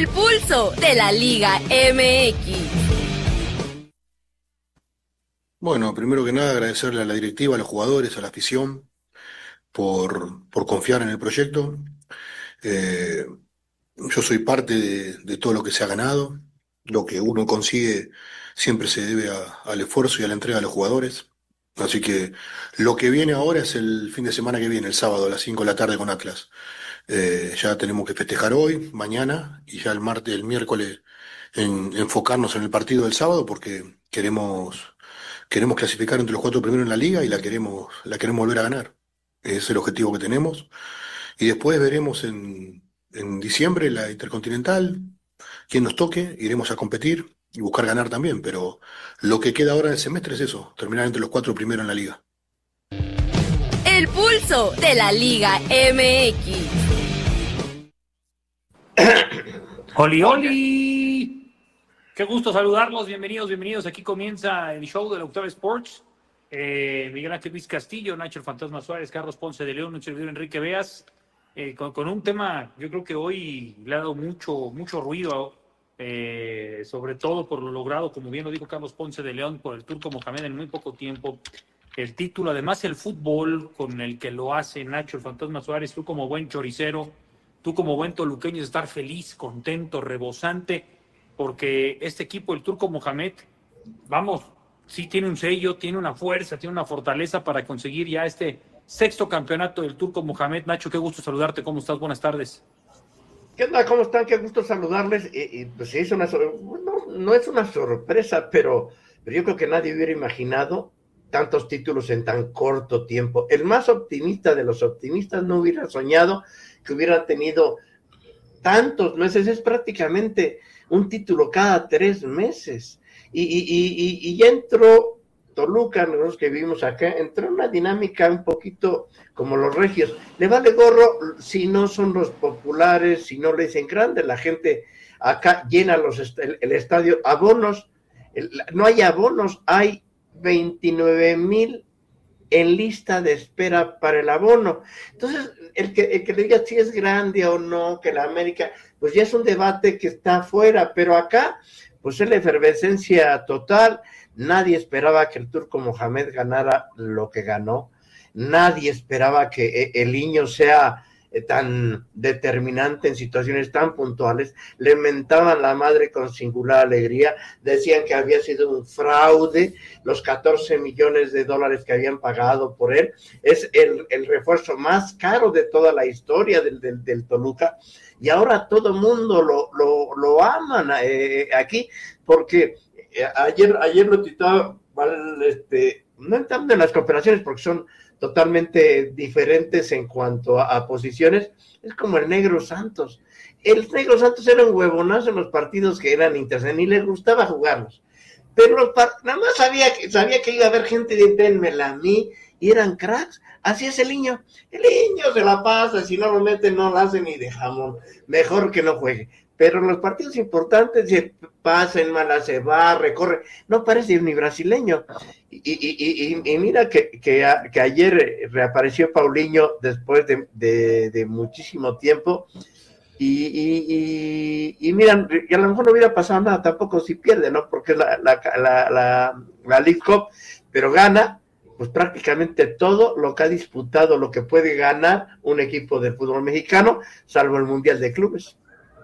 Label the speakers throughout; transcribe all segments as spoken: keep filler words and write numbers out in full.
Speaker 1: El pulso de la Liga M X.
Speaker 2: Bueno, primero que nada agradecerle a la directiva, a los jugadores, a la afición por, por confiar en el proyecto. Eh, yo soy parte de, de todo lo que se ha ganado. Lo que uno consigue siempre se debe a- al esfuerzo y a la entrega de los jugadores. Así que lo que viene ahora es el fin de semana que viene, el sábado a las cinco de la tarde con Atlas. Eh, ya tenemos que festejar hoy, mañana y ya el martes, el miércoles en, enfocarnos en el partido del sábado porque queremos Queremos clasificar entre los cuatro primeros en la liga y la queremos, la queremos volver a ganar. Ese es el objetivo que tenemos. Y después veremos en, en diciembre la Intercontinental, quién nos toque, iremos a competir y buscar ganar también. Pero lo que queda ahora en el semestre es eso, terminar entre los cuatro primeros en la liga.
Speaker 1: El pulso de la Liga M X.
Speaker 3: ¡Oli, oli! Qué gusto saludarlos, bienvenidos, bienvenidos. Aquí comienza el show de Doctor Sports. Eh, Miguel Ángel Luis Castillo, Nacho el Fantasma Suárez, Carlos Ponce de León, nuestro servidor Enrique Beas, eh, con, con un tema, yo creo que hoy le ha dado mucho, mucho ruido, eh, sobre todo por lo logrado, como bien lo dijo Carlos Ponce de León, por el Turco Mohamed en muy poco tiempo. El título, además el fútbol con el que lo hace Nacho el Fantasma Suárez, tú como buen choricero, tú como buen toluqueño, estar feliz, contento, rebosante, porque este equipo, el Turco Mohamed, vamos, sí tiene un sello, tiene una fuerza, tiene una fortaleza para conseguir ya este sexto campeonato del Turco Mohamed. Nacho, qué gusto saludarte, ¿cómo estás? Buenas tardes.
Speaker 4: ¿Qué onda? ¿Cómo están? Qué gusto saludarles. Y, y pues es una, no, no es una sorpresa, pero, pero yo creo que nadie hubiera imaginado tantos títulos en tan corto tiempo. El más optimista de los optimistas no hubiera soñado que hubieran tenido tantos meses, es prácticamente un título cada tres meses. Y, y, y, y ya entró Toluca, nosotros que vivimos acá, entró en una dinámica un poquito como los regios. Le vale gorro si no son los populares, si no le dicen grande, la gente acá llena los est- el, el estadio, abonos, el, no hay abonos, hay veintinueve mil en lista de espera para el abono. Entonces, el que, el que le diga si es grande o no, que la América, pues ya es un debate que está afuera, pero acá, pues es la efervescencia total. Nadie esperaba que el Turco Mohamed ganara lo que ganó. Nadie esperaba que el niño sea tan determinante en situaciones tan puntuales. Le mentaban la madre con singular alegría, decían que había sido un fraude los catorce millones de dólares que habían pagado por él. Es el, el refuerzo más caro de toda la historia del, del, del Toluca, y ahora todo el mundo lo, lo, lo aman eh, aquí, porque eh, ayer, ayer lo titulaba, este, no entrando en las comparaciones porque son totalmente diferentes en cuanto a, a posiciones. Es como el Negro Santos. El Negro Santos era un huevonazo en los partidos que eran interesantes, ni le gustaba jugarlos, pero los par- nada más sabía que, sabía que iba a haber gente de dénmela a mí, y eran cracks. Así es el niño, el niño se la pasa, si no lo meten no lo hacen ni de jamón, mejor que no juegue. Pero en los partidos importantes se pasa en mala, se va, recorre, no parece ni brasileño. Y, y, y, y mira que, que, que ayer reapareció Paulinho después de, de, de muchísimo tiempo, y, y, y, y miran, y a lo mejor no hubiera pasado nada tampoco si pierde, ¿no? Porque es la, la, la, la, la League Cup, pero gana pues prácticamente todo lo que ha disputado, lo que puede ganar un equipo de fútbol mexicano, salvo el Mundial de Clubes.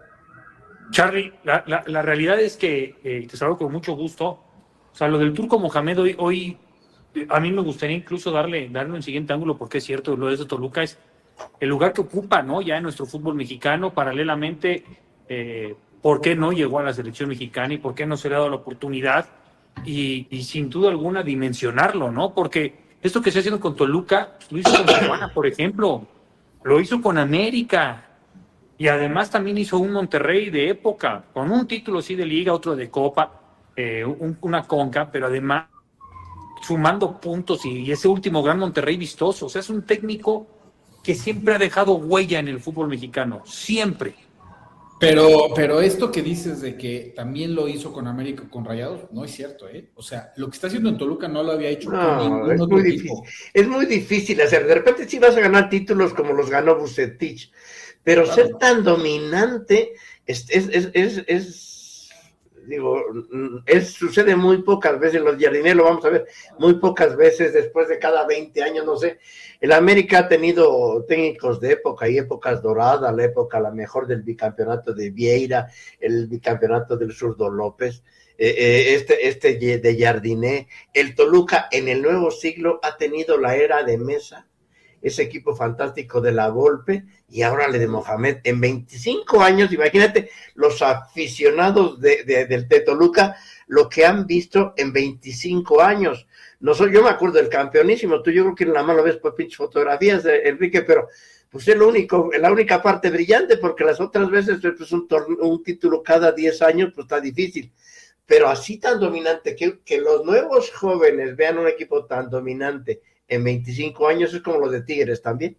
Speaker 3: Charlie, la, la, la realidad es que, eh, te saludo con mucho gusto, o sea, lo del Turco Mohamed hoy, hoy eh, a mí me gustaría incluso darle, darle un siguiente ángulo, porque es cierto, lo de Toluca es el lugar que ocupa, ¿no? Ya en nuestro fútbol mexicano, paralelamente, eh, ¿por qué no llegó a la selección mexicana y por qué no se le ha dado la oportunidad? Y, y sin duda alguna dimensionarlo, ¿no? Porque esto que está haciendo con Toluca, lo hizo con Tijuana, por ejemplo, lo hizo con América, y además también hizo un Monterrey de época, con un título sí de liga, otro de copa, eh, un, una conca, pero además sumando puntos, y, y ese último gran Monterrey vistoso. O sea, es un técnico que siempre ha dejado huella en el fútbol mexicano, siempre.
Speaker 5: Pero, pero esto que dices de que también lo hizo con América, con Rayados, no es cierto, ¿eh? O sea, lo que está haciendo en Toluca no lo había hecho
Speaker 4: no,
Speaker 5: con ningún
Speaker 4: es
Speaker 5: otro
Speaker 4: muy
Speaker 5: equipo.
Speaker 4: Difícil, es muy difícil hacer. De repente sí vas a ganar títulos como los ganó Vucetich, pero
Speaker 5: Claro.
Speaker 4: ser tan dominante es, es, es, es, es digo, es, sucede muy pocas veces, los jardineros lo vamos a ver, muy pocas veces, después de cada veinte años, no sé. El América ha tenido técnicos de época y épocas doradas, la época la mejor del bicampeonato de Vieira, el bicampeonato del Zurdo López, eh, eh, este, este de Jardiné. El Toluca en el nuevo siglo ha tenido la era de Mesa, ese equipo fantástico de la Volpe, y ahora le de Mohamed. En veinticinco años, imagínate los aficionados de, de, del de Toluca, lo que han visto en veinticinco años. No soy, yo me acuerdo del campeonísimo, tú yo creo que nada más lo ves por pinches fotografías, de Enrique, pero pues es lo único, la única parte brillante, porque las otras veces pues, un, torneo, un título cada diez años, pues está difícil. Pero así tan dominante, que, que los nuevos jóvenes vean un equipo tan dominante en veinticinco años, es como lo de Tigres también.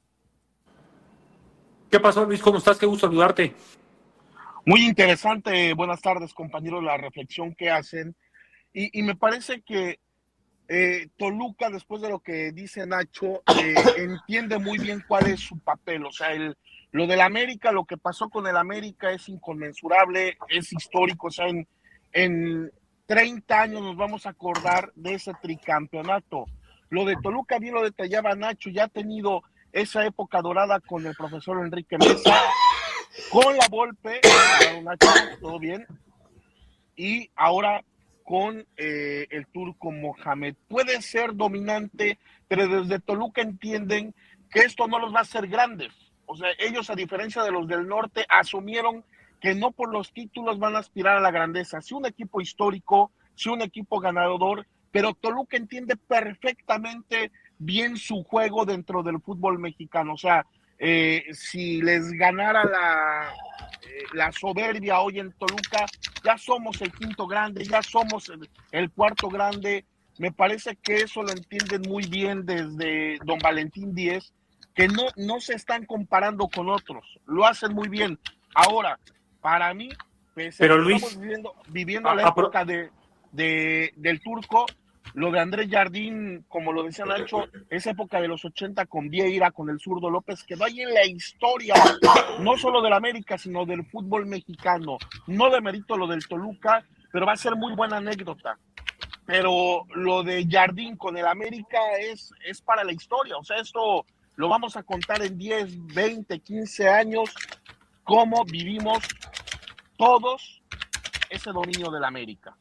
Speaker 3: ¿Qué pasó, Luis? ¿Cómo estás? Qué gusto saludarte.
Speaker 6: Muy interesante, buenas tardes, compañeros, la reflexión que hacen. Y, y me parece que eh, Toluca, después de lo que dice Nacho, eh, entiende muy bien cuál es su papel. O sea, el, lo del América, lo que pasó con el América es inconmensurable, es histórico. O sea, en, en treinta años nos vamos a acordar de ese tricampeonato. Lo de Toluca, bien lo detallaba Nacho, ya ha tenido esa época dorada con el profesor Enrique Mesa, con la Volpe, Nacho, todo bien, y ahora con eh, el turco Mohamed. Puede ser dominante, pero desde Toluca entienden que esto no los va a hacer grandes. O sea, ellos, a diferencia de los del norte, asumieron que no por los títulos van a aspirar a la grandeza. Sí, un equipo histórico, sí, un equipo ganador, pero Toluca entiende perfectamente bien su juego dentro del fútbol mexicano. O sea, eh, si les ganara la, eh, la soberbia hoy en Toluca, ya somos el quinto grande, ya somos el, el cuarto grande. Me parece que eso lo entienden muy bien desde don Valentín Díez, que no, no se están comparando con otros, lo hacen muy bien. Ahora, para mí, pues,
Speaker 3: pero Luis,
Speaker 6: estamos viviendo, viviendo a, la época a, de, de, del turco. Lo de Andrés Jardín, como lo decía Nacho, esa época de los ochenta con Vieira, con el Zurdo López, quedó ahí en la historia, no solo del América, sino del fútbol mexicano. No demerito lo del Toluca, pero va a ser muy buena anécdota. Pero lo de Jardín con el América es, es para la historia. O sea, esto lo vamos a contar en diez, veinte, quince años, cómo vivimos todos ese dominio del América.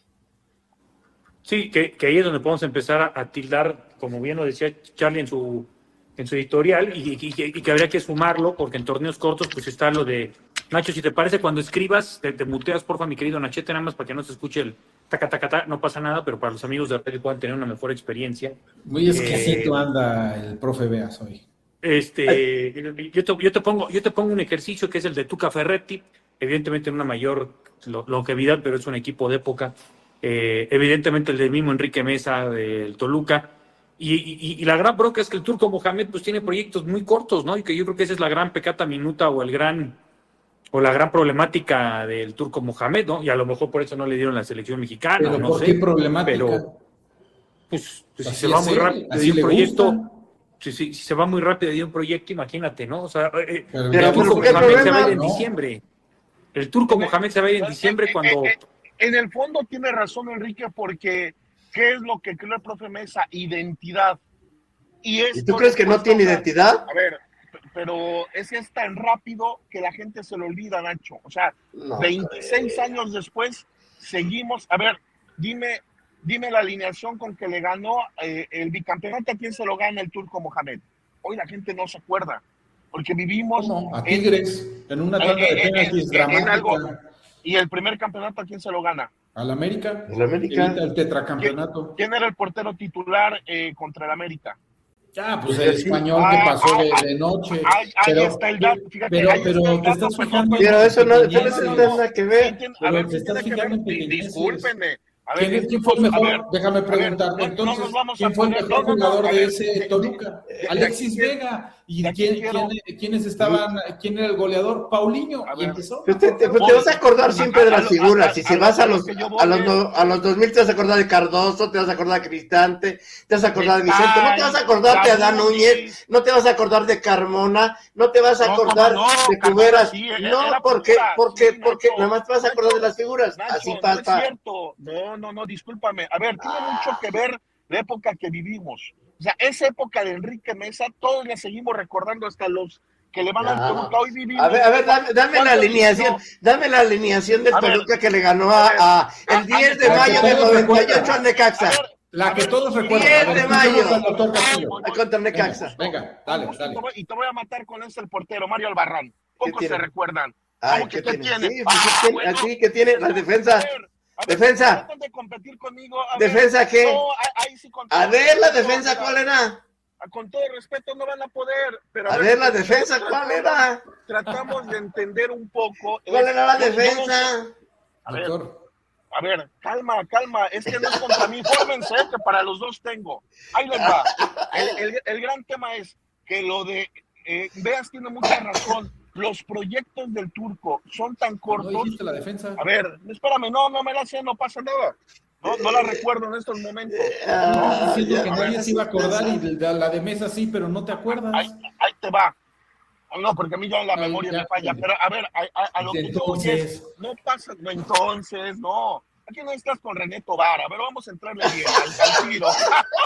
Speaker 3: Sí, que, que ahí es donde podemos empezar a, a tildar, como bien lo decía Charlie en su, en su editorial, y, y, y que habría que sumarlo, porque en torneos cortos pues está lo de... Nacho, si te parece, cuando escribas, te, te muteas, porfa, mi querido Nachete, nada más para que no se escuche el taca, taca, taca, no pasa nada, pero para los amigos de radio puedan tener una mejor experiencia.
Speaker 5: Muy exquisito eh, anda el profe Beas hoy.
Speaker 3: Este, yo te, yo, te pongo, yo te pongo un ejercicio que es el de Tuca Ferretti, evidentemente en una mayor longevidad, pero es un equipo de época. Eh, evidentemente el del mismo Enrique Mesa del Toluca, y, y, y la gran bronca es que el turco Mohamed pues tiene proyectos muy cortos, ¿no? Y que yo creo que esa es la gran pecata minuta o el gran o la gran problemática del turco Mohamed, ¿no? Y a lo mejor por eso no le dieron la selección mexicana,
Speaker 5: pero
Speaker 3: no
Speaker 5: ¿por
Speaker 3: sé,
Speaker 5: qué problemática?
Speaker 3: Pero pues, pues si se va muy él, rápido de un proyecto, si, si, si se va muy rápido de un proyecto, imagínate, ¿no? O sea, eh,
Speaker 5: pero,
Speaker 3: el turco Mohamed
Speaker 4: problema?
Speaker 3: se va a ir en
Speaker 4: ¿No?
Speaker 3: diciembre. El turco Mohamed se va a ir en diciembre cuando...
Speaker 6: En el fondo tiene razón Enrique, porque ¿qué es lo que cree el profe Mesa? Identidad. ¿Y,
Speaker 4: ¿Y tú crees que no tiene identidad?
Speaker 6: A ver, pero es que es tan rápido que la gente se lo olvida, Nacho. O sea, no, veintiséis años después seguimos. A ver, dime, dime la alineación con que le ganó eh, el bicampeonato. ¿A quién se lo gana el turco Mohamed? Hoy la gente no se acuerda, porque vivimos...
Speaker 5: No, a Tigres, en, en una tanda de penaltis dramática.
Speaker 6: ¿Y el primer campeonato a quién se lo gana?
Speaker 5: Al América.
Speaker 4: El América.
Speaker 5: El tetracampeonato.
Speaker 6: ¿Quién, quién era el portero titular eh, contra el América?
Speaker 5: Ah, pues el español ah, que pasó ah, de, de noche.
Speaker 6: Ahí,
Speaker 5: pero,
Speaker 6: ahí está el dato, fíjate.
Speaker 5: Pero,
Speaker 6: ahí
Speaker 5: pero
Speaker 6: está el
Speaker 5: te
Speaker 6: dato,
Speaker 5: estás fijando.
Speaker 4: Pero eso no, eso no tiene nada que ver.
Speaker 6: A ver, te estás fijando en
Speaker 5: pequeñeces.
Speaker 6: Discúlpenme,
Speaker 5: ¿Quién,
Speaker 6: ver,
Speaker 5: ¿Quién fue el mejor?
Speaker 6: ver,
Speaker 5: Déjame preguntarte
Speaker 6: ver, no,
Speaker 5: entonces,
Speaker 6: no nos vamos
Speaker 5: ¿quién
Speaker 6: a
Speaker 5: fue el
Speaker 6: poner,
Speaker 5: mejor
Speaker 6: no, no,
Speaker 5: jugador
Speaker 6: no,
Speaker 5: de
Speaker 6: ver,
Speaker 5: ese
Speaker 6: de, de,
Speaker 5: Toluca?
Speaker 6: de, de,
Speaker 5: Alexis
Speaker 6: de,
Speaker 5: Vega. ¿Y
Speaker 6: de
Speaker 5: quién,
Speaker 6: quiero,
Speaker 5: quién, quiénes estaban? ¿Quién era el goleador? Paulinho.
Speaker 6: a
Speaker 5: Y
Speaker 6: ver,
Speaker 5: empezó.
Speaker 4: Pues te, te-
Speaker 6: voy,
Speaker 4: te vas a acordar
Speaker 6: a,
Speaker 4: siempre de
Speaker 6: a,
Speaker 4: las
Speaker 6: a,
Speaker 4: figuras. Si
Speaker 6: a,
Speaker 4: se
Speaker 6: a,
Speaker 4: vas
Speaker 6: lo,
Speaker 4: a
Speaker 6: a lo
Speaker 4: los
Speaker 6: que yo
Speaker 4: a
Speaker 6: voy
Speaker 4: los
Speaker 6: es,
Speaker 4: no- a los dos mil te vas a acordar de Cardoso, te vas a acordar de Cristante, te vas a acordar de Vicente, no te vas a acordar de Adán Núñez, no te vas a acordar de Carmona, no te vas a
Speaker 6: no, cómo
Speaker 4: acordar
Speaker 6: no,
Speaker 4: de
Speaker 6: Carmona
Speaker 4: Cuberas.
Speaker 6: sí,
Speaker 4: No,
Speaker 6: era
Speaker 4: porque
Speaker 6: figura,
Speaker 4: porque
Speaker 6: sí,
Speaker 4: porque nada
Speaker 6: Nacho,
Speaker 4: más te vas a acordar de
Speaker 6: Nacho,
Speaker 4: las figuras. Así
Speaker 6: Nacho, no es
Speaker 4: pasa.
Speaker 6: cierto, no, no, no, discúlpame, a ver, tiene mucho que ver la época que vivimos, o sea, esa época de Enrique Mesa, todos la seguimos recordando, hasta los que le van al
Speaker 4: No.
Speaker 6: Toluca, hoy vivimos.
Speaker 4: A ver, a ver, dame, dame la alineación, dame la alineación del
Speaker 6: A ver,
Speaker 4: Toluca que le ganó
Speaker 6: a
Speaker 4: a,
Speaker 6: ver,
Speaker 4: a el
Speaker 6: a-
Speaker 4: diez de
Speaker 6: a-
Speaker 4: mayo
Speaker 5: La que
Speaker 4: del
Speaker 5: todos
Speaker 4: noventa y ocho
Speaker 5: recuerdan.
Speaker 4: al Necaxa.
Speaker 6: a ver,
Speaker 5: La
Speaker 6: a
Speaker 5: que
Speaker 6: ver,
Speaker 5: todos recuerdan. A
Speaker 4: diez
Speaker 5: ver,
Speaker 4: de
Speaker 5: escuchemos
Speaker 4: mayo.
Speaker 5: al doctor Castillo.
Speaker 6: voy, voy,
Speaker 4: Contra el
Speaker 5: Venga,
Speaker 4: Necaxa.
Speaker 5: venga,
Speaker 6: con
Speaker 5: dale,
Speaker 6: gusto, y te
Speaker 5: dale.
Speaker 6: voy, y te voy a matar con este el portero, Mario Albarrán.
Speaker 4: ¿Qué
Speaker 6: Pocos se
Speaker 4: tiene?
Speaker 6: recuerdan.
Speaker 4: Ay,
Speaker 6: ¿Cómo que
Speaker 4: ¿qué
Speaker 6: qué
Speaker 4: tiene?
Speaker 6: tiene?
Speaker 4: Sí, pues, ¿qué
Speaker 6: Ah,
Speaker 4: tiene?
Speaker 6: bueno.
Speaker 4: Así que tiene la
Speaker 6: A
Speaker 4: defensa.
Speaker 6: ver, a ver,
Speaker 4: Defensa.
Speaker 6: tratan de competir conmigo. A ver,
Speaker 4: ¿Defensa qué?
Speaker 6: no, ahí, ahí sí con
Speaker 4: A
Speaker 6: todo
Speaker 4: ver, la
Speaker 6: respeto,
Speaker 4: defensa,
Speaker 6: mira,
Speaker 4: ¿cuál era?
Speaker 6: con todo respeto no van a poder. Pero
Speaker 4: A ver, la defensa, ¿cuál era?
Speaker 6: Tratamos de entender un poco.
Speaker 4: ¿Cuál
Speaker 6: es-
Speaker 4: era la
Speaker 6: no- no
Speaker 4: defensa?
Speaker 6: A ver,
Speaker 5: Doctor.
Speaker 6: A ver, calma, calma, es que no es contra mí, fórmense, que para los dos tengo. Ahí les va. El, el, el gran tema es que lo de, eh, Veas tiene mucha razón, los proyectos del Turco son tan
Speaker 5: ¿No
Speaker 6: cortos.
Speaker 5: dijiste la defensa?
Speaker 6: A ver, espérame, no, no me la sé, no pasa nada. No, no la recuerdo en estos momentos.
Speaker 4: Ah,
Speaker 5: Diciendo
Speaker 4: ya,
Speaker 5: que
Speaker 4: a
Speaker 5: nadie
Speaker 4: ver,
Speaker 5: se iba a acordar y de la de Mesa sí, pero no te acuerdas.
Speaker 6: Ahí, ahí te va. No, porque a mí ya la
Speaker 5: Ay,
Speaker 6: memoria
Speaker 5: ya,
Speaker 6: me falla,
Speaker 5: ya.
Speaker 6: pero a ver, a, a, a lo que yo voy es,
Speaker 5: Entonces.
Speaker 6: no pasa, no, entonces, no. Aquí no estás con René Tobar, a ver, vamos a entrarle bien al, al tiro.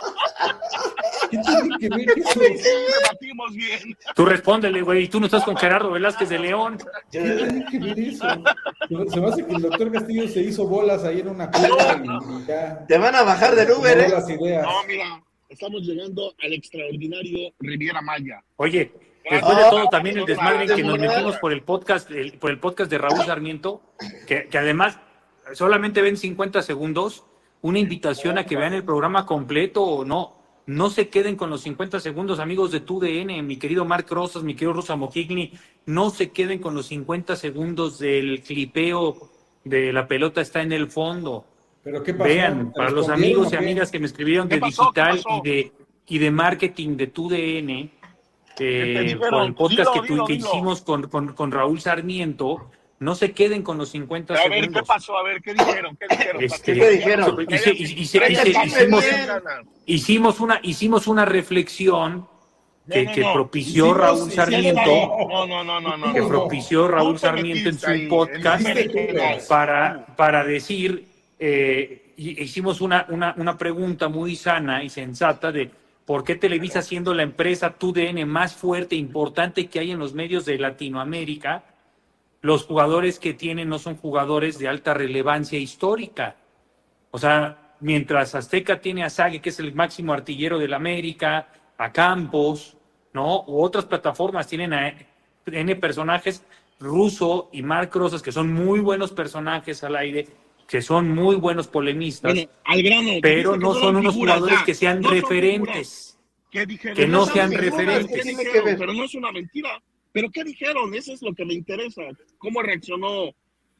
Speaker 5: ¿Qué tiene que ver eso?
Speaker 6: Debatimos bien.
Speaker 3: Tú respóndele, güey. Tú no estás con Gerardo Velázquez de León.
Speaker 5: ¿Qué tiene que ver eso? Se me hace que el doctor Castillo se hizo bolas ahí en una cueva y, y ya.
Speaker 4: Te van a bajar del Uber,
Speaker 5: tomó
Speaker 4: ¿eh?
Speaker 5: las ideas.
Speaker 6: No, mira, estamos llegando al extraordinario Riviera Maya.
Speaker 3: Oye, después de
Speaker 4: Ah,
Speaker 3: todo, también el desmadre en que nos
Speaker 4: de verdad.
Speaker 3: metimos por el podcast, el- por el podcast de Raúl Sarmiento, que, que además solamente ven cincuenta segundos, una invitación a que vean el programa completo o no. No se queden con los cincuenta segundos, amigos de T U D N, mi querido Marc Rosas, mi querido Rosa Mojigny, no se queden con los cincuenta segundos del clipeo de La Pelota está en el fondo.
Speaker 5: ¿Pero qué pasó?
Speaker 3: Vean,
Speaker 5: ¿Te
Speaker 3: para los
Speaker 5: respondieron
Speaker 3: amigos
Speaker 5: o
Speaker 3: y
Speaker 5: qué?
Speaker 3: amigas que me escribieron
Speaker 6: ¿Qué
Speaker 3: de
Speaker 6: pasó?
Speaker 3: digital
Speaker 6: ¿Qué pasó?
Speaker 3: y de y de marketing de T U D N,
Speaker 6: ¿Qué te
Speaker 3: eh,
Speaker 6: dijeron?
Speaker 3: por el podcast
Speaker 6: Dilo,
Speaker 3: que, tu-
Speaker 6: dilo,
Speaker 3: que
Speaker 6: dilo.
Speaker 3: hicimos con, con, con Raúl Sarmiento, no se queden con los cincuenta
Speaker 6: A ver, ¿qué
Speaker 3: segundos.
Speaker 6: pasó? A ver, ¿qué dijeron? ¿Qué dijeron?
Speaker 3: Este,
Speaker 4: ¿Qué te dijeron?
Speaker 3: hice- hice- hice-
Speaker 4: Traía
Speaker 3: hice-
Speaker 4: chisme
Speaker 3: hicimos,
Speaker 4: bien.
Speaker 3: hicimos una hicimos una reflexión que,
Speaker 6: No, no,
Speaker 3: que
Speaker 6: no.
Speaker 3: propició
Speaker 5: Hicimos-
Speaker 3: Raúl
Speaker 5: hicimos-
Speaker 3: Sarmiento,
Speaker 6: No, no, no, no, no.
Speaker 3: que
Speaker 5: no.
Speaker 3: propició Raúl
Speaker 6: Tú te
Speaker 3: Sarmiento en
Speaker 6: metiste
Speaker 3: su
Speaker 6: ahí,
Speaker 3: podcast
Speaker 6: en el berenjenal.
Speaker 3: para, para decir, eh, y- hicimos una, una, una pregunta muy sana y sensata de por qué Televisa, siendo la empresa T U D N más fuerte e importante que hay en los medios de Latinoamérica, los jugadores que tienen no son jugadores de alta relevancia histórica. O sea, mientras Azteca tiene a Sague, que es el máximo artillero del América, a Campos, ¿no? U otras plataformas tienen a N personajes, Russo y Marc Rosas, que son muy buenos personajes al aire, que son muy buenos polemistas,
Speaker 6: Bueno, al grano.
Speaker 3: pero
Speaker 6: dijiste que
Speaker 3: no son unos
Speaker 6: figuras,
Speaker 3: jugadores
Speaker 6: ya.
Speaker 3: que sean
Speaker 6: No son
Speaker 3: referentes.
Speaker 6: figuras. ¿Qué dijeron?
Speaker 3: Que no
Speaker 6: son
Speaker 3: sean
Speaker 6: figuras,
Speaker 3: referentes.
Speaker 6: ¿qué
Speaker 4: Tiene que
Speaker 6: dijeron?
Speaker 4: ver.
Speaker 6: Pero no es una mentira. ¿Pero qué dijeron? Eso es lo que me interesa. ¿Cómo reaccionó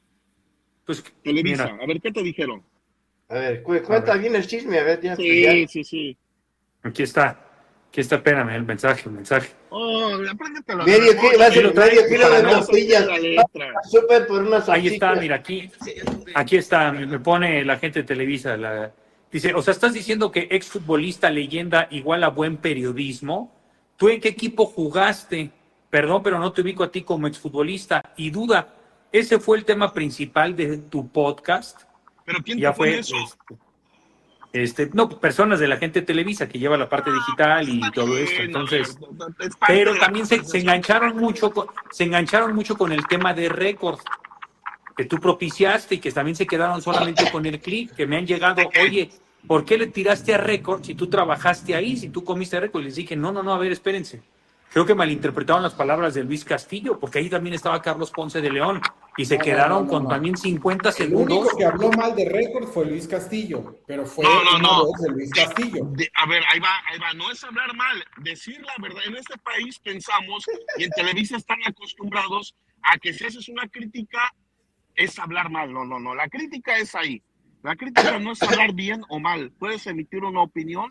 Speaker 3: Pues,
Speaker 6: Televisa?
Speaker 3: mira,
Speaker 6: A ver, ¿qué te dijeron?
Speaker 4: A ver, cu- cuenta bien el chisme, a ver, ya. pues, ya.
Speaker 6: Sí, sí, sí.
Speaker 3: aquí está. Aquí está, espérame, el mensaje, el mensaje.
Speaker 6: Oh, apréndetelo.
Speaker 4: Medio kilo, va a ser
Speaker 3: Lo trae
Speaker 4: medio kilo de
Speaker 3: para no
Speaker 4: tortillas.
Speaker 6: la letra.
Speaker 4: Súper por unas
Speaker 3: Ahí está,
Speaker 4: salchichas.
Speaker 3: mira, aquí, aquí está, me pone la gente de Televisa. La, dice, o sea, ¿estás diciendo que exfutbolista leyenda igual a buen periodismo? ¿Tú en qué equipo jugaste? Perdón, pero no te ubico a ti como exfutbolista. Y duda, ¿ese fue el tema principal de tu podcast?
Speaker 6: ¿Pero quién
Speaker 3: Ya
Speaker 6: te pone
Speaker 3: fue,
Speaker 6: eso?
Speaker 3: este, este, no, personas de la gente de Televisa que lleva la parte digital y todo esto. Entonces, pero también se, se engancharon mucho, con, se engancharon mucho con el tema de récord que tú propiciaste y que también se quedaron solamente con el clip, que me han llegado, oye, ¿por qué le tiraste a récord si tú trabajaste ahí, si tú comiste récord? Y les dije, no, no, no, a ver, espérense. Creo que malinterpretaron las palabras de Luis Castillo, porque ahí también estaba Carlos Ponce de León y se
Speaker 5: No,
Speaker 3: quedaron
Speaker 5: no, no,
Speaker 3: con
Speaker 5: no.
Speaker 3: también cincuenta
Speaker 5: El
Speaker 3: segundos.
Speaker 5: único que habló mal de récord fue Luis Castillo, pero fue
Speaker 6: No, no,
Speaker 5: una
Speaker 6: no.
Speaker 5: voz de Luis Castillo.
Speaker 6: De- a ver, ahí va, ahí va. No es hablar mal, decir la verdad. En este país pensamos y en Televisa están acostumbrados a que si haces una crítica es hablar mal. No, no, no. La crítica es ahí. La crítica no es hablar bien o mal. Puedes emitir una opinión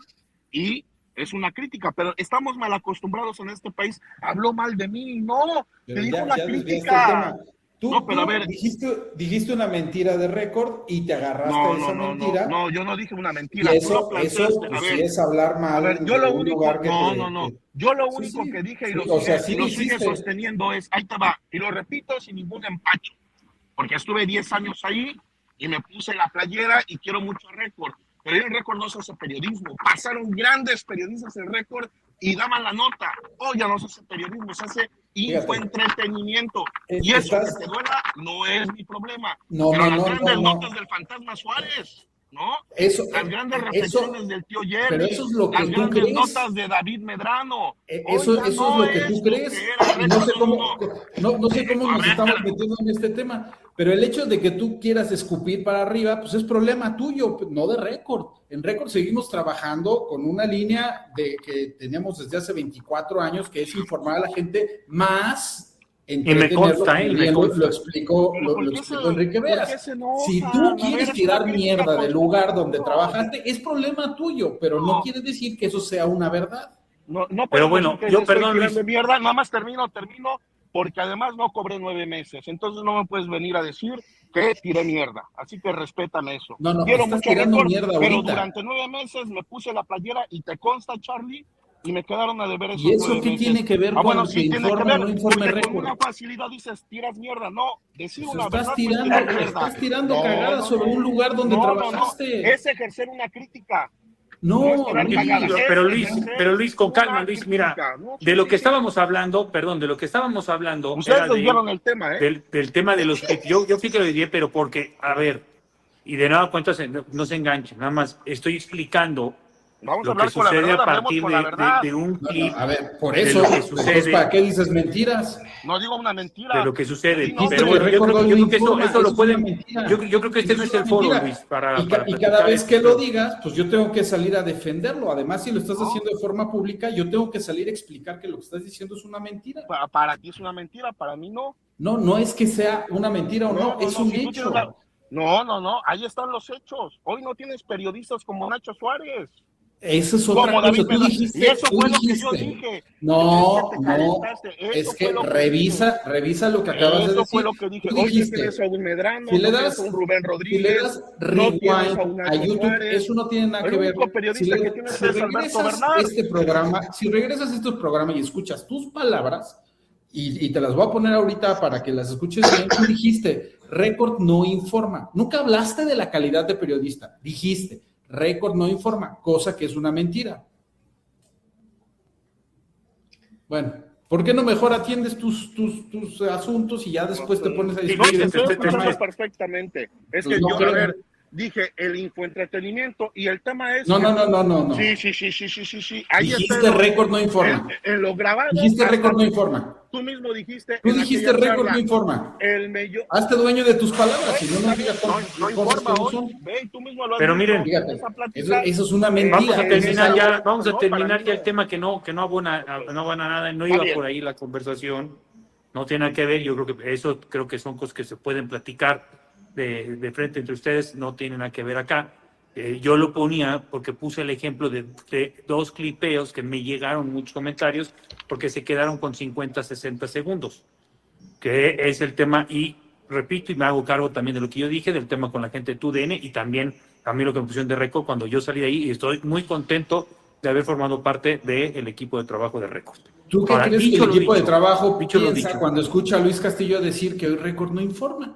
Speaker 6: y es una crítica, pero estamos mal acostumbrados en este país. Habló mal de mí, no.
Speaker 5: Pero
Speaker 6: te dijo
Speaker 5: ya,
Speaker 6: una
Speaker 5: ya desviaste el
Speaker 6: crítica.
Speaker 5: tema. Tú,
Speaker 6: No, pero
Speaker 5: tú
Speaker 6: a ver.
Speaker 5: dijiste, dijiste una mentira de récord y te agarraste
Speaker 6: No,
Speaker 5: a esa
Speaker 6: no, no,
Speaker 5: mentira.
Speaker 6: no, no, yo no dije una
Speaker 5: Y
Speaker 6: mentira. Tú
Speaker 5: eso,
Speaker 6: lo
Speaker 5: eso
Speaker 6: planteaste.
Speaker 5: pues,
Speaker 6: A
Speaker 5: sí
Speaker 6: ver,
Speaker 5: es hablar
Speaker 6: a
Speaker 5: mal
Speaker 6: ver, yo
Speaker 5: de
Speaker 6: lo
Speaker 5: un
Speaker 6: único,
Speaker 5: lugar que
Speaker 6: no,
Speaker 5: te-
Speaker 6: no, no.
Speaker 5: te-
Speaker 6: Yo lo
Speaker 5: Sí,
Speaker 6: único
Speaker 5: sí.
Speaker 6: que dije y
Speaker 5: Sí,
Speaker 6: lo,
Speaker 5: o sea,
Speaker 6: sigue,
Speaker 5: sí
Speaker 6: y lo sigue
Speaker 5: dijiste.
Speaker 6: sosteniendo es, ahí te va, y lo repito sin ningún empacho, porque estuve diez años ahí y me puse la playera y quiero mucho a récord, pero en récord no se hace periodismo. Pasaron grandes periodistas en récord y daban la nota. Hoy ya no se hace periodismo, se hace infoentretenimiento.
Speaker 5: Es-
Speaker 6: Y eso
Speaker 5: estás-
Speaker 6: que te duela no es mi problema.
Speaker 5: No,
Speaker 6: pero
Speaker 5: no,
Speaker 6: las
Speaker 5: no,
Speaker 6: grandes
Speaker 5: no, no.
Speaker 6: notas del Fantasma Suárez, ¿no?
Speaker 5: Eso,
Speaker 6: Las grandes
Speaker 5: eso,
Speaker 6: reflexiones del tío Jerry,
Speaker 5: pero eso es lo que
Speaker 6: las
Speaker 5: tú
Speaker 6: grandes
Speaker 5: crees.
Speaker 6: notas de David Medrano.
Speaker 5: Eh,
Speaker 6: Hoy
Speaker 5: Eso,
Speaker 6: ya
Speaker 5: eso
Speaker 6: no
Speaker 5: es lo que tú
Speaker 6: es
Speaker 5: crees.
Speaker 6: que era
Speaker 5: Y no sé
Speaker 6: récord,
Speaker 5: cómo,
Speaker 6: no,
Speaker 5: no, no sé cómo
Speaker 6: A
Speaker 5: nos
Speaker 6: ver.
Speaker 5: estamos metiendo en este tema, pero el hecho de que tú quieras escupir para arriba, pues es problema tuyo, no de récord. En récord seguimos trabajando con una línea de que teníamos desde hace veinticuatro años, que es informar a la gente más.
Speaker 3: Y me consta, ¿eh? Y me
Speaker 5: Bien, lo,
Speaker 3: consta.
Speaker 5: lo explicó,
Speaker 6: Pero
Speaker 5: lo,
Speaker 6: ¿por
Speaker 5: lo
Speaker 6: qué
Speaker 5: explicó
Speaker 6: se-
Speaker 5: Enrique
Speaker 6: por qué
Speaker 5: Veras.
Speaker 6: se enojan?
Speaker 5: Si
Speaker 6: A
Speaker 5: tú
Speaker 6: ver,
Speaker 5: quieres
Speaker 6: es
Speaker 5: tirar
Speaker 6: una
Speaker 5: mierda
Speaker 6: crítica
Speaker 5: del lugar donde
Speaker 6: constructiva.
Speaker 5: trabajaste, es problema tuyo, pero no quiere decir que eso sea una verdad.
Speaker 6: No, no
Speaker 3: Pero
Speaker 6: puedo
Speaker 3: bueno,
Speaker 6: decir que
Speaker 3: yo,
Speaker 6: estoy
Speaker 3: perdón,
Speaker 6: tirando
Speaker 3: Luis.
Speaker 6: mierda, nada más termino, termino, porque además no cobré nueve meses, entonces no me puedes venir a decir que tiré mierda, así que respétame eso.
Speaker 5: No, no,
Speaker 6: Quiero
Speaker 5: estás
Speaker 6: mucho
Speaker 5: tirando
Speaker 6: récord,
Speaker 5: mierda
Speaker 6: pero
Speaker 5: ahorita.
Speaker 6: durante nueve meses me puse la playera y te consta, Charlie, y me quedaron a deber esos
Speaker 5: ¿Y eso
Speaker 6: nueve
Speaker 5: qué
Speaker 6: meses.
Speaker 5: tiene que ver
Speaker 6: Ah, bueno,
Speaker 5: con
Speaker 6: sí
Speaker 5: que
Speaker 6: tiene que
Speaker 5: informe o
Speaker 6: ver,
Speaker 5: no informe
Speaker 6: porque con
Speaker 5: récord?
Speaker 6: una facilidad dices, tiras mierda, no, decir
Speaker 5: Pues
Speaker 6: una
Speaker 5: estás
Speaker 6: verdad
Speaker 5: tirando,
Speaker 6: no es tirar
Speaker 5: estás
Speaker 6: mierda.
Speaker 5: tirando
Speaker 6: No,
Speaker 5: cagadas
Speaker 6: no,
Speaker 5: sobre
Speaker 6: no.
Speaker 5: un lugar donde
Speaker 6: No, no, no,
Speaker 5: trabajaste.
Speaker 6: es ejercer una crítica.
Speaker 5: No,
Speaker 6: No es tirar
Speaker 5: Luis,
Speaker 6: cagadas.
Speaker 3: Pero,
Speaker 6: Es
Speaker 3: pero Luis,
Speaker 6: ejercer
Speaker 3: pero Luis, con calma,
Speaker 6: una
Speaker 3: Luis, mira,
Speaker 6: crítica, ¿no? Sí,
Speaker 3: de lo
Speaker 6: sí,
Speaker 3: que
Speaker 6: sí.
Speaker 3: estábamos hablando, perdón, de lo que estábamos hablando
Speaker 6: Ustedes
Speaker 3: era de-
Speaker 6: desviaron el tema, ¿eh?
Speaker 3: del, del tema de los clips. Yo, yo fui que lo diría, pero porque, a ver, y de nueva cuenta se- no, no se enganchen, nada más estoy explicando
Speaker 6: Vamos a
Speaker 3: lo que
Speaker 6: hablar con la
Speaker 3: sucede
Speaker 6: verdad,
Speaker 3: a
Speaker 6: hablemos
Speaker 3: partir
Speaker 6: con
Speaker 3: de,
Speaker 6: la verdad.
Speaker 3: de- de un
Speaker 5: No,
Speaker 3: clip,
Speaker 5: no, a ver, por
Speaker 3: de
Speaker 5: eso,
Speaker 3: lo que
Speaker 5: entonces,
Speaker 3: sucede.
Speaker 5: ¿para qué dices mentiras?
Speaker 6: No digo una mentira.
Speaker 3: de lo que sucede.
Speaker 6: Sí, no,
Speaker 3: Pero
Speaker 5: que
Speaker 3: bueno, yo
Speaker 5: récord
Speaker 3: creo,
Speaker 5: no
Speaker 3: yo creo que eso,
Speaker 5: informa,
Speaker 3: eso lo
Speaker 5: eso es
Speaker 3: pueden.
Speaker 5: una mentira.
Speaker 3: Yo, yo creo que este
Speaker 5: Eso
Speaker 3: no
Speaker 5: es
Speaker 3: es el
Speaker 5: una
Speaker 3: foro,
Speaker 5: mentira.
Speaker 3: Luis, para.
Speaker 5: Y, ca-
Speaker 3: para
Speaker 5: y cada
Speaker 3: platicar
Speaker 5: vez que
Speaker 3: esto.
Speaker 5: lo digas, pues yo tengo que salir a defenderlo. Además, si lo estás haciendo de forma pública, yo tengo que salir a explicar que lo que estás diciendo es una mentira.
Speaker 6: Para, para ti es una mentira, para mí no.
Speaker 5: No, no es que sea una mentira o no, es
Speaker 6: no,
Speaker 5: un
Speaker 6: si tú
Speaker 5: hecho.
Speaker 6: tienes la- No, no, no, ahí están los hechos. Hoy no tienes periodistas como Nacho Suárez.
Speaker 5: Eso es otra
Speaker 6: Como
Speaker 5: cosa.
Speaker 6: David
Speaker 5: Tú
Speaker 6: Medrano.
Speaker 5: dijiste,
Speaker 6: Y eso
Speaker 5: tú
Speaker 6: fue lo que
Speaker 5: dijiste.
Speaker 6: yo dije.
Speaker 5: No,
Speaker 6: Es que te
Speaker 5: no.
Speaker 6: calentaste. Eso
Speaker 5: Es
Speaker 6: fue
Speaker 5: que
Speaker 6: lo que
Speaker 5: revisa, revisa lo que acabas de
Speaker 6: Eso
Speaker 5: decir.
Speaker 6: fue lo que dije.
Speaker 5: Tú
Speaker 6: Hoy que
Speaker 5: dijiste,
Speaker 6: tienes a un Medrano,
Speaker 5: si le
Speaker 6: no
Speaker 5: das,
Speaker 6: tienes a un Rubén
Speaker 5: si le
Speaker 6: Rodríguez,
Speaker 5: das
Speaker 6: no tienes a un
Speaker 5: rewind
Speaker 6: Nacho
Speaker 5: a YouTube,
Speaker 6: Suárez.
Speaker 5: eso no tiene nada
Speaker 6: El
Speaker 5: que ver.
Speaker 6: único periodista
Speaker 5: Si,
Speaker 6: que
Speaker 5: le-
Speaker 6: tienes
Speaker 5: si
Speaker 6: es Alberto
Speaker 5: regresas
Speaker 6: Bernal.
Speaker 5: este programa, si regresas a este programa y escuchas tus palabras, y, y te las voy a poner ahorita para que las escuches bien, tú dijiste, récord no informa. Nunca hablaste de la calidad de periodista. Dijiste, récord no informa, cosa que es una mentira. Bueno, ¿por qué no mejor atiendes tus, tus, tus asuntos y ya después te pones a
Speaker 6: No,
Speaker 5: discutir?
Speaker 6: te
Speaker 3: este
Speaker 6: estoy
Speaker 3: tema
Speaker 6: escuchando
Speaker 3: es-
Speaker 6: perfectamente. Es
Speaker 5: Pues
Speaker 6: que
Speaker 5: no
Speaker 6: yo, a
Speaker 5: creo.
Speaker 6: ver, dije el infoentretenimiento y el tema es...
Speaker 5: No,
Speaker 6: que-
Speaker 5: no, no, no, no, no.
Speaker 6: Sí, sí, sí, sí, sí, sí, sí. Ahí
Speaker 5: Dijiste
Speaker 6: está en lo-
Speaker 5: récord no informa.
Speaker 6: En, en lo grabado.
Speaker 5: Dijiste
Speaker 6: hasta
Speaker 5: récord no
Speaker 6: tú-
Speaker 5: informa.
Speaker 6: Tú mismo dijiste...
Speaker 5: Tú
Speaker 6: en
Speaker 5: dijiste
Speaker 6: aquella
Speaker 5: récord
Speaker 6: charla,
Speaker 5: no informa.
Speaker 6: El medio...
Speaker 5: Hazte dueño de tus palabras y no
Speaker 6: Está
Speaker 5: nos
Speaker 6: bien,
Speaker 5: digas
Speaker 6: no,
Speaker 5: cosas,
Speaker 6: no
Speaker 5: cosas
Speaker 6: informa
Speaker 5: que no
Speaker 6: hoy.
Speaker 5: son.
Speaker 6: Ve, y tú mismo lo has
Speaker 3: Pero
Speaker 6: dicho.
Speaker 3: miren,
Speaker 5: Fíjate,
Speaker 6: Empieza a
Speaker 5: eso,
Speaker 6: platicar.
Speaker 5: eso es una mentira.
Speaker 3: Vamos a terminar
Speaker 5: Esa-
Speaker 3: ya, vamos a
Speaker 6: No,
Speaker 3: terminar
Speaker 6: para mí
Speaker 3: ya
Speaker 6: no.
Speaker 3: el tema que no, que no abona, no abona nada, no
Speaker 6: Está
Speaker 3: iba
Speaker 6: bien.
Speaker 3: por ahí la conversación, no tiene nada que ver, yo creo que eso creo que son cosas que se pueden platicar de, de frente entre ustedes, no tiene nada que ver acá. Eh, yo lo ponía porque puse el ejemplo de, de dos clipeos que me llegaron muchos comentarios porque se quedaron con cincuenta, sesenta segundos, que es el tema, y repito y me hago cargo también de lo que yo dije, del tema con la gente de T U D N y también a mí lo que me pusieron de récord cuando yo salí de ahí y estoy muy contento de haber formado parte del equipo de trabajo de récord.
Speaker 5: ¿Tú qué
Speaker 3: Ahora,
Speaker 5: crees que
Speaker 3: dicho
Speaker 5: el
Speaker 3: lo
Speaker 5: equipo
Speaker 3: dicho,
Speaker 5: de trabajo
Speaker 3: dicho lo
Speaker 5: piensa
Speaker 3: dicho.
Speaker 5: cuando escucha a Luis Castillo decir que hoy récord no informa?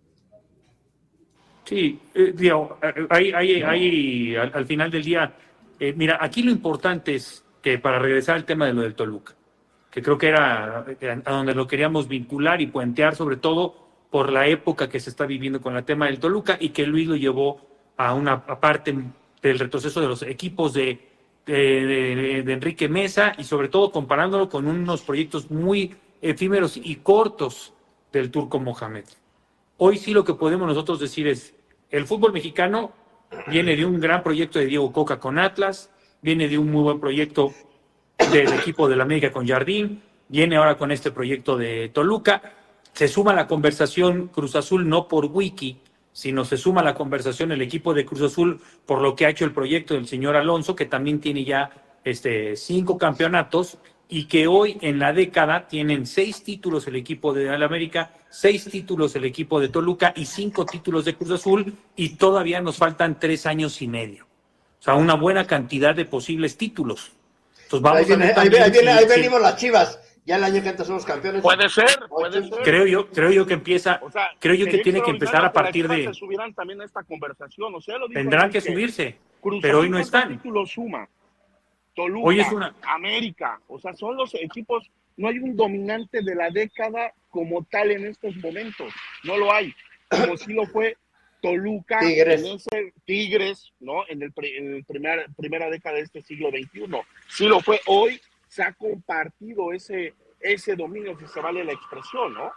Speaker 3: Sí, eh, digo, eh, hay, hay, hay, al, al final del día, eh, mira, aquí lo importante es que para regresar al tema de lo del Toluca, que creo que era eh, a donde lo queríamos vincular y puentear, sobre todo por la época que se está viviendo con el tema del Toluca y que Luis lo llevó a una a parte del retroceso de los equipos de, de, de, de Enrique Mesa y sobre todo comparándolo con unos proyectos muy efímeros y cortos del Turco Mohamed. Hoy sí lo que podemos nosotros decir es, el fútbol mexicano viene de un gran proyecto de Diego Coca con Atlas, viene de un muy buen proyecto del equipo de la América con Jardín, viene ahora con este proyecto de Toluca, se suma a la conversación Cruz Azul no por Wiki, si no se suma a la conversación el equipo de Cruz Azul por lo que ha hecho el proyecto del señor Alonso, que también tiene ya este, cinco campeonatos y que hoy en la década tienen seis títulos el equipo de América, seis títulos el equipo de Toluca y cinco títulos de Cruz Azul, y todavía nos faltan tres años y medio. O sea, una buena cantidad de posibles títulos. Entonces vamos
Speaker 4: ahí, viene,
Speaker 3: a ver
Speaker 4: ahí, ahí, viene,
Speaker 3: si,
Speaker 4: ahí
Speaker 3: si,
Speaker 4: venimos las Chivas. Ya el año que antes somos campeones.
Speaker 6: Puede ser, puede ser.
Speaker 3: Creo yo, creo yo que empieza,
Speaker 6: O sea,
Speaker 3: creo yo que tiene que empezar a partir
Speaker 6: de.
Speaker 3: de.
Speaker 6: Se subirán también a esta conversación, o sea, lo dijo
Speaker 3: Tendrán
Speaker 6: Enrique.
Speaker 3: que subirse,
Speaker 6: Cruz
Speaker 3: pero hoy
Speaker 6: Azul,
Speaker 3: no
Speaker 6: ¿cuántos
Speaker 3: están.
Speaker 6: títulos suma? Toluca,
Speaker 3: Hoy es una.
Speaker 6: América, o sea, son los equipos. No hay un dominante de la década como tal en estos momentos, no lo hay. Como si lo fue Toluca,
Speaker 4: Tigres,
Speaker 6: en ese, Tigres, ¿no? En el, en el primer, primera década de este siglo veintiuno. Sí lo fue. Hoy se ha compartido ese, ese dominio, si se vale la expresión, ¿no?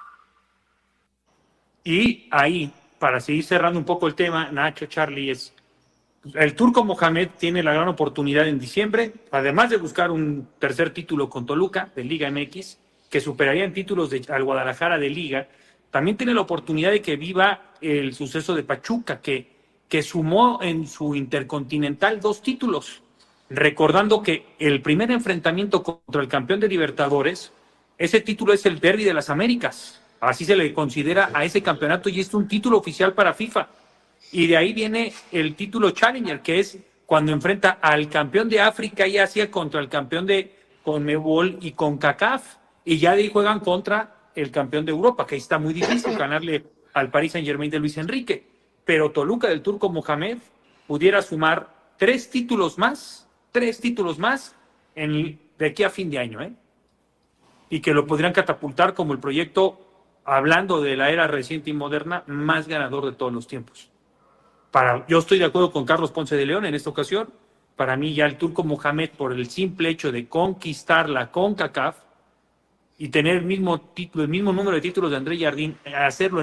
Speaker 3: Y ahí, para seguir cerrando un poco el tema, Nacho, Charlie, es el Turco Mohamed tiene la gran oportunidad en diciembre, además de buscar un tercer título con Toluca de Liga M X, que superaría en títulos de, al Guadalajara de Liga. También tiene la oportunidad de que viva el suceso de Pachuca, que, que sumó en su Intercontinental dos títulos, recordando que el primer enfrentamiento contra el campeón de Libertadores, ese título es el Derbi de las Américas, así se le considera a ese campeonato, y es un título oficial para FIFA. Y de ahí viene el título Challenger, que es cuando enfrenta al campeón de África y Asia contra el campeón de CONMEBOL y CONCACAF, y ya de ahí juegan contra el campeón de Europa, que ahí está muy difícil ganarle al Paris Saint-Germain de Luis Enrique. Pero Toluca del Turco Mohamed pudiera sumar tres títulos más, tres títulos más en, de aquí a fin de año, ¿eh? Y que lo podrían catapultar como el proyecto, hablando de la era reciente y moderna, más ganador de todos los tiempos. Para, yo estoy de acuerdo con Carlos Ponce de León en esta ocasión. Para mí ya el Turco Mohamed, por el simple hecho de conquistar la CONCACAF y tener el mismo título, el mismo número de títulos de André Jardín, hacerlo